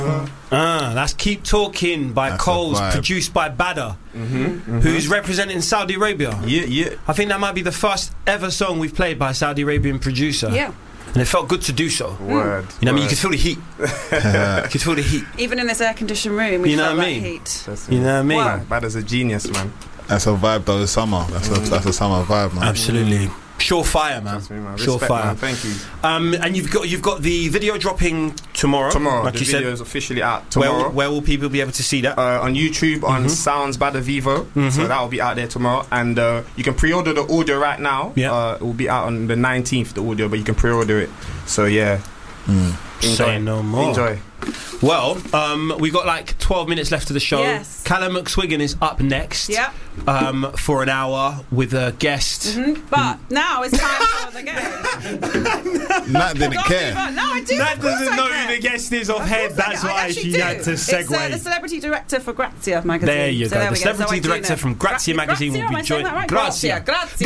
That's Keep Talking by Coles, produced by Badder, who's representing Saudi Arabia. Yeah. I think that might be the first ever song we've played by a Saudi Arabian producer. Yeah. And it felt good to do so. Word. You know what I mean? You could feel the heat. You could feel the heat. Even in this air-conditioned room, we felt that heat. You know what I mean? Wow. Badder's a genius, man. That's a vibe though, it's summer. That's a summer vibe, man. Absolutely. Surefire, man. Surefire. Man. Thank you. And you've got the video dropping tomorrow. Like the video is officially out tomorrow. Where will people be able to see that? On YouTube, on Sounds Badder Vivo. So that will be out there tomorrow. And you can pre-order the audio right now. Yeah. It will be out on the 19th, the audio, but you can pre-order it. So yeah. Say no more. Enjoy. Well, we got like 12 minutes left of the show. Yes. Callum McSwiggan is up next. Yeah. For an hour with a guest. But now it's time for the game. Nat didn't care. No, I do. Nat doesn't know who the guest is off head. That's why she had to segue. It's the celebrity director for Grazia magazine. There you go. The we celebrity director from Grazia magazine will be joining. Grazia.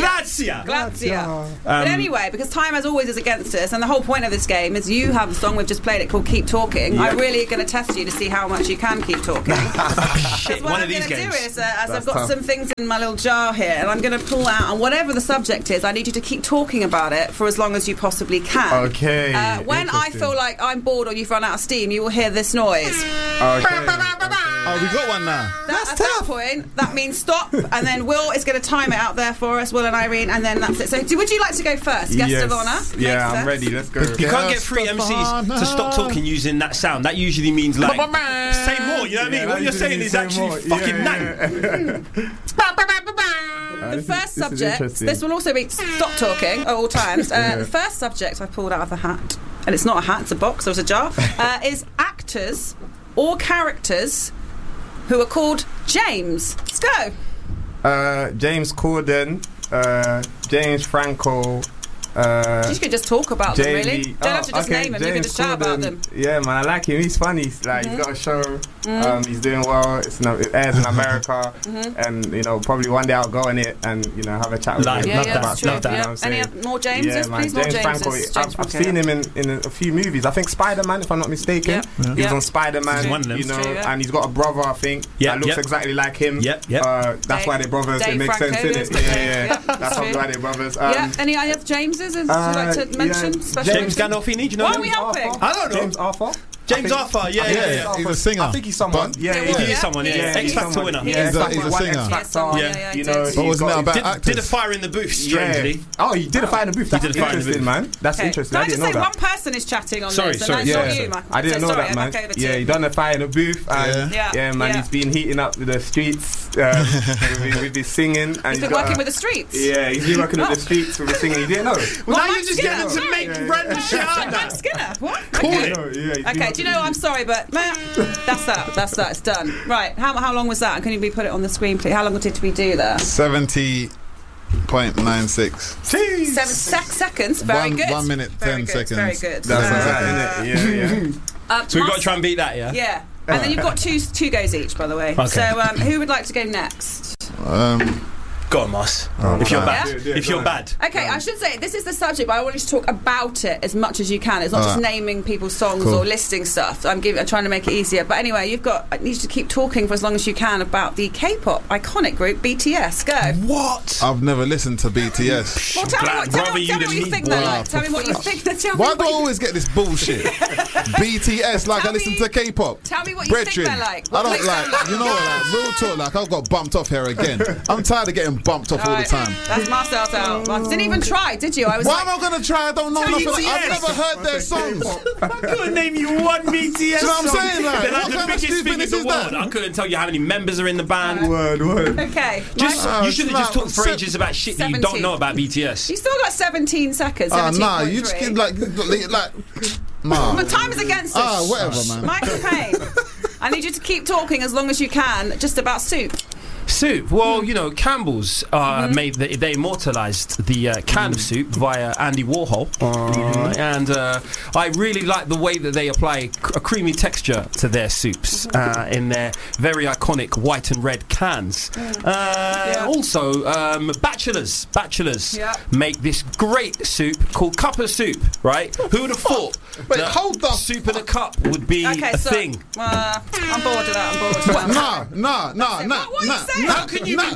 But anyway, because time as always is against us, and the whole point of this game is you have a song we've just played it called Keep Talking. I'm really going to test you to see how much you can keep talking. Shit, one of these games. What I'm going to do is, as I've got some things in my little jar here, and I'm going to pull out, and whatever the subject is, I need you to keep talking about it for as long as you possibly can. Okay. When I feel like I'm bored or you've run out of steam, you will hear this noise. Okay. Oh, we got one now. At that point, that means stop, and then Will is going to time it out there for us, Will and Irene, and then that's it. So, would you like to go first, guest of honour? Yeah, I'm ready. Let's go. You can't get three MCs to stop talking using that sound. That usually means like say more. You know what I mean? What you're saying is actually fucking nang. The first subject, this will also be stop talking at all times. The first subject I pulled out of the hat, and it's not a hat, it's a box or it's a jar, is actors or characters who are called James. Let's go. James Corden, James Franco. You could just talk about them, really. Don't have to just name them, you can just shout about them. Yeah, man, I like him. He's funny. He's got a show. He's doing well. It airs in America, and probably one day I'll go on it and have a chat with him. Love that. Any more Jameses? Yeah, man. Please, James Franco. I've seen him in a few movies. I think Spider-Man, if I'm not mistaken. He was on Spider-Man. And he's got a brother, I think, that looks exactly like him. That's why they're brothers. It makes sense, innit? Yeah. That's why they're brothers. Any other Jameses? Would you like to mention? James Gandolfini, do you know Why are we helping? I don't know. James Arthur. James Arthur, yeah. He's a singer. I think he's someone. He is someone, X Factor winner. He's a singer. But wasn't that about actors? Did a fire in the booth, strangely. Oh, he did a fire in the booth. That's interesting, man. That's interesting. Can I just say one person is chatting on this, and that's not you, Michael. I didn't know that, man. Yeah, he done a fire in the booth, and man, he's been heating up the streets with his singing. He's been working with the streets. Yeah, he's been working with the streets with the singing. You didn't know. Well, now you're just getting to make random shit out Max Skinner. What? Cool it. Okay, do you know, I'm sorry, but that's that. It's done. Right, how long was that? Can you put it on the screen, please? How long did we do there? 70.96. 7 seconds. Very good. 1 minute, 10 seconds. Very good. That's right, isn't it? Yeah. So we've got to try and beat that, yeah? Yeah. And then you've got two goes each, by the way. Okay. So who would like to go next? Go on, Moss. If you're bad. If you're bad. Okay, I should say, this is the subject, but I want you to talk about it as much as you can. It's not just naming people's songs or listing stuff. I'm trying to make it easier. But anyway, I need you to keep talking for as long as you can about the K-pop iconic group BTS. Go. What? I've never listened to BTS. Well, tell me what you think they're like. Tell me what you think. Why do I always get this bullshit? BTS, like I listen to K-pop. Tell me what you think they're like. I don't like, real talk, like I've got bumped off here again. I'm tired of getting bumped off all the time. That's Marcel's out. I didn't even try, did you? Why am I going to try? I don't know nothing. I've never heard their songs. I couldn't name you one BTS you know what I'm saying? Like, what the kind of biggest thing in the world. I couldn't tell you how many members are in the band. Word. Okay. You should have just talked for ages about shit that you don't know about BTS. You still got 17 seconds. Nah, you just keep like. The time is against us. Whatever, man. Michael Payne, I need you to keep talking as long as you can, just about soup. Soup. Well, you know, Campbell's they immortalised the can of soup via Andy Warhol, and I really like the way that they apply a creamy texture to their soups in their very iconic white and red cans. Also, Bachelors make this great soup called cup of soup. Right? Who would have thought? Wait, hold up. Soup in a cup would be a thing. I'm bored of that. No. How can you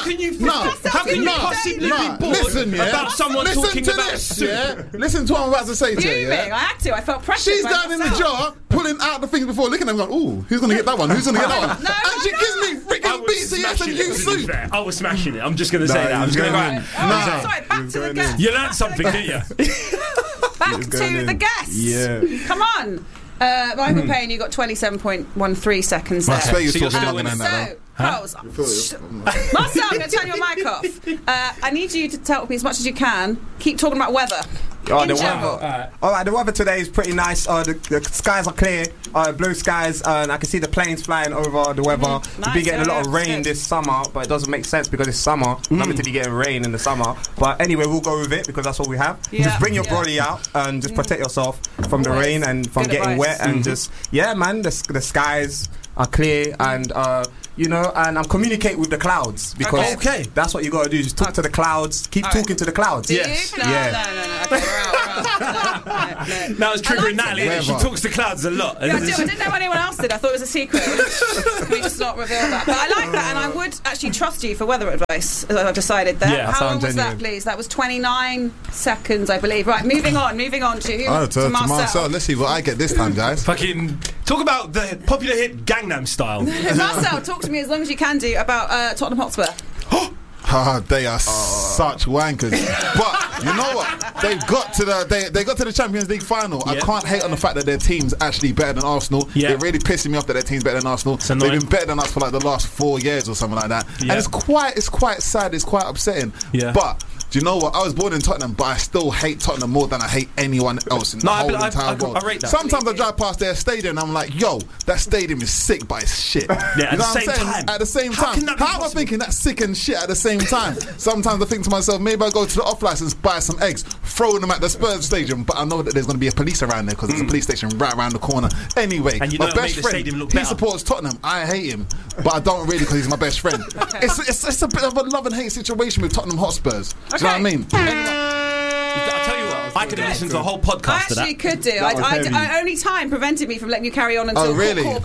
possibly be bored about someone talking about soup? Yeah? Listen to what I'm about to say to you. I had to. I felt pressure. She's down in the jar, pulling out the things before, looking at them, going, "Ooh, who's going to get that one? Who's going to get that one?" And she gives me freaking BTS and you soup. I was smashing it. I'm just going to say that. I'm just going to go. Sorry, back to the guest. You learned something, didn't you? Back to the guest. Yeah. Come on. Michael Payne, you got 27.13 seconds there. I swear you're talking longer than that. So, Carls, Marcel, I'm going to turn your mic off. I need you to tell me as much as you can. Keep talking about weather. The weather. Alright, the weather today is pretty nice. The skies are clear, blue skies, and I can see the planes flying over the weather. We've been getting a lot of rain this summer, but it doesn't make sense because it's summer. Not meant to be getting rain in the summer. But anyway, we'll go with it because that's what we have. Just bring your body out and just protect yourself from the rain and from getting wet. And just, man, the skies are clear and... you know, and I'm communicating with the clouds because that's what you got to do. Just talk to the clouds. Keep talking to the clouds. Yes. No. Okay, Now it's triggering Natalie. She talks to clouds a lot. Yeah, I didn't know anyone else did. I thought it was a secret. Can we just not reveal that? But I like that, and I would actually trust you for weather advice, as I've decided there. Yeah, how long was that, please? That was 29 seconds, I believe. Right, moving on to Marcel. Let's see what I get this time, guys. Fucking talk about the popular hit Gangnam Style. Marcel, talk to me as long as you can do about Tottenham Hotspur. They are such wankers. But you know what? They got to the Champions League final. I can't hate on the fact that their team's actually better than Arsenal. It really pissing me off that their team's better than Arsenal. They've been better than us for like the last 4 years or something like that. And it's quite sad. It's quite upsetting. But do you know what? I was born in Tottenham, but I still hate Tottenham more than I hate anyone else in the whole entire world. I rate that. Sometimes I drive past their stadium and I'm like, yo, that stadium is sick, but it's shit. Yeah, you know what I'm saying? At the same time. How am I thinking that's sick and shit at the same time? Sometimes I think to myself, maybe I'll go to the off-license, buy some eggs, throw them at the Spurs stadium, but I know that there's going to be a police around there because there's a police station right around the corner. Anyway, and my best friend, he supports Tottenham. I hate him, but I don't really because he's my best friend. It's a bit of a love and hate situation with Tottenham Hotspurs. Do you know what I mean? I'll tell you what, I could have listened to a whole podcast to that. I actually could do. Only time prevented me from letting you carry on until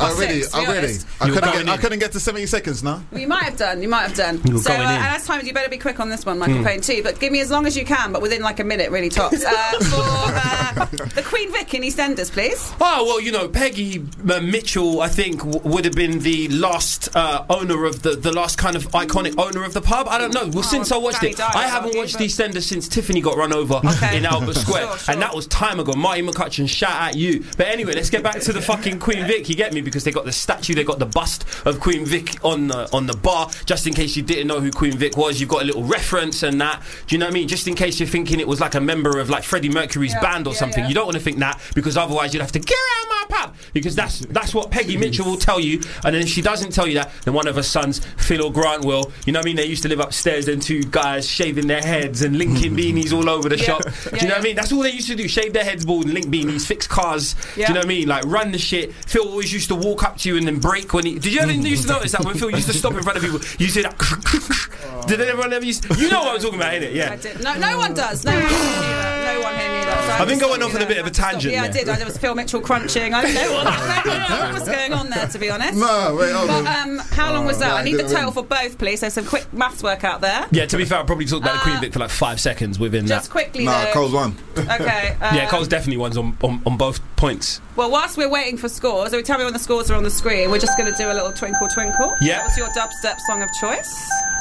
I couldn't get to 70 seconds now. Well, you might have done. So, and as times, you better be quick on this one, Michael Payne, too. But give me as long as you can, but within like a minute, really tops. For the Queen Vic in EastEnders, please. Oh, well, you know, Peggy Mitchell, I think, would have been the last owner of the last kind of iconic owner of the pub. I don't know. Well, since I watched it, I haven't watched EastEnders since Tiffany got run over in Albert Square. Sure. And that was time ago. Marty McCutcheon, shout at you. But anyway, let's get back to the fucking Queen Vic. You get me? Because they got the statue, they got the bust of Queen Vic on the bar. Just in case you didn't know who Queen Vic was, you've got a little reference and that. Do you know what I mean? Just in case you're thinking it was like a member of like Freddie Mercury's band or something. You don't want to think that because otherwise you'd have to get out of my pub. Because that's what Peggy Mitchell will tell you. And then if she doesn't tell you that, then one of her sons, Phil or Grant, will. You know what I mean? They used to live upstairs, then two guys shaving their heads and linking beanies all over the shop. Do you know what I mean? That's all they used to do. Shave their heads bald and link beanies, fix cars. Do you know what I mean? Like run the shit. Phil always used to walk up to you and then break when he... Did you ever used to notice that when Phil used to stop in front of people, you see that... Did everyone ever used to... You know what I'm talking about, innit? Yeah. I did. No one does. No one here knew that. So I think I went off on a bit of a tangent. Yeah, I did. There was Phil Mitchell crunching. I don't know what was going on there, to be honest. No, wait, but how long was that? I need the total for both, please. There's some quick maths work out there. Yeah, to be fair, I probably talked about the Queen Vic for like 5 seconds within just that. Quickly, though. Cole's won. Okay. Yeah, Cole's definitely won on both points. Well, whilst we're waiting for scores, tell me when the scores are on the screen. We're just going to do a little twinkle twinkle. Yeah. What's your dubstep song of choice?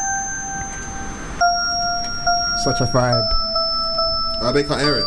Such a vibe. They can't hear it.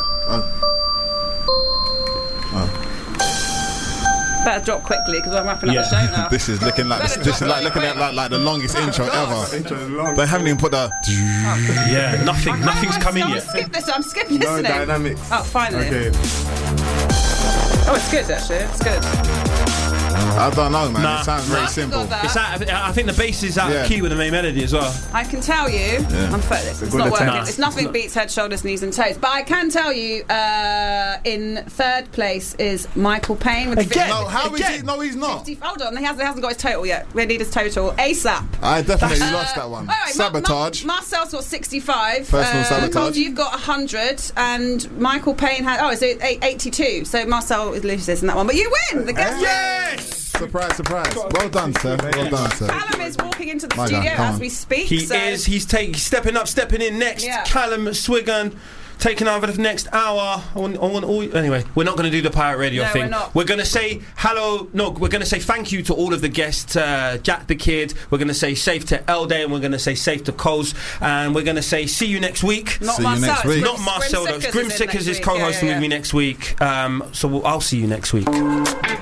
Better drop quickly because I'm wrapping up the show now. This is looking like the longest intro ever. They haven't even put the. Yeah, nothing's coming yet. I'm skipping this. No dynamics. Oh, finally. Okay. Oh, it's good actually. It's good. I don't know, man. It sounds very simple. I think the bass is out of key with the main melody as well. I can tell you, it's not working. It's nothing beats Head, Shoulders, Knees and Toes. But I can tell you, in third place is Michael Payne with again. No, how is he? No, he's not. 50, hold on, he hasn't got his total yet. We need his total ASAP. I definitely lost that one. Right, Sabotage. Marcel's got 65. Personal Sabotage. You've got 100, and Michael Payne had 82. So Marcel loses in that one, but you win. The guest. Yes. Surprise, surprise. Well done, sir. Well done, sir. Callum is walking into the studio as we speak. He is. He's stepping in next. Yeah. Callum Swiggum taking over the next hour. Anyway, we're not going to do the Pirate Radio thing. We're not. We're going to say hello. No, we're going to say thank you to all of the guests. Jack the Kid. We're going to say safe to Elde, and we're going to say safe to Coles, and we're going to say see you next week. Not Marcel. Not Marcel. Grim Sickers is co-hosting with me next week. So I'll see you next week.